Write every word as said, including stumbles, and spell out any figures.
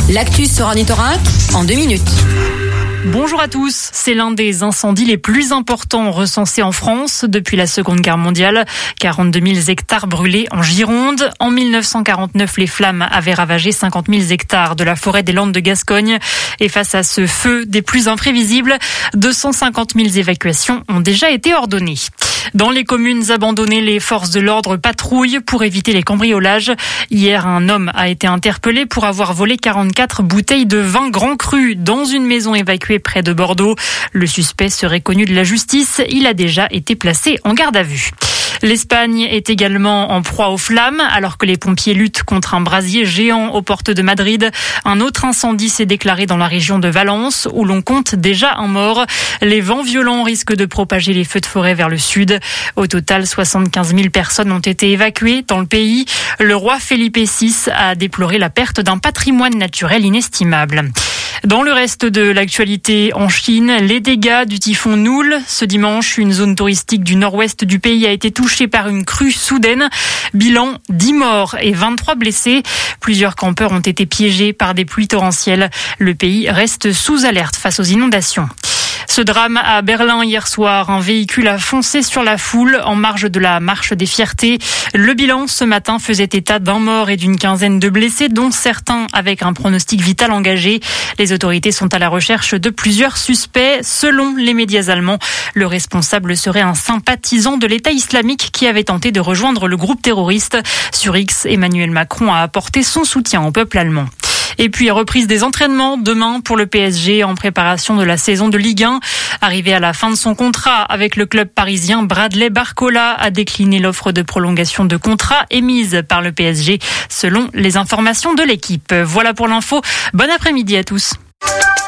L'actu sur Ornithorinque en deux minutes. Bonjour à tous. C'est l'un des incendies les plus importants recensés en France depuis la Seconde Guerre mondiale. quarante-deux mille hectares brûlés en Gironde. En mille neuf cent quarante-neuf, les flammes avaient ravagé cinquante mille hectares de la forêt des Landes de Gascogne. Et face à ce feu des plus imprévisibles, deux cent cinquante mille évacuations ont déjà été ordonnées. Dans les communes abandonnées, les forces de l'ordre patrouillent pour éviter les cambriolages. Hier, un homme a été interpellé pour avoir volé quarante-quatre bouteilles de vin grand cru dans une maison évacuée près de Bordeaux. Le suspect serait connu de la justice. Il a déjà été placé en garde à vue. L'Espagne est également en proie aux flammes alors que les pompiers luttent contre un brasier géant aux portes de Madrid. Un autre incendie s'est déclaré dans la région de Valence où l'on compte déjà un mort. Les vents violents risquent de propager les feux de forêt vers le sud. Au total, soixante-quinze mille personnes ont été évacuées dans le pays. Le roi Felipe six a déploré la perte d'un patrimoine naturel inestimable. Dans le reste de l'actualité en Chine, les dégâts du typhon Noul. Ce dimanche, une zone touristique du nord-ouest du pays a été touchée par une crue soudaine. Bilan, dix morts et vingt-trois blessés. Plusieurs campeurs ont été piégés par des pluies torrentielles. Le pays reste sous alerte face aux inondations. Ce drame à Berlin hier soir, un véhicule a foncé sur la foule en marge de la marche des fiertés. Le bilan ce matin faisait état d'un mort et d'une quinzaine de blessés, dont certains avec un pronostic vital engagé. Les autorités sont à la recherche de plusieurs suspects. Selon les médias allemands, le responsable serait un sympathisant de l'État islamique qui avait tenté de rejoindre le groupe terroriste. Sur X, Emmanuel Macron a apporté son soutien au peuple allemand. Et puis, reprise des entraînements demain pour le P S G en préparation de la saison de Ligue un. Arrivé à la fin de son contrat avec le club parisien, Bradley Barcola a décliné l'offre de prolongation de contrat émise par le P S G selon les informations de l'équipe. Voilà pour l'info. Bon après-midi à tous.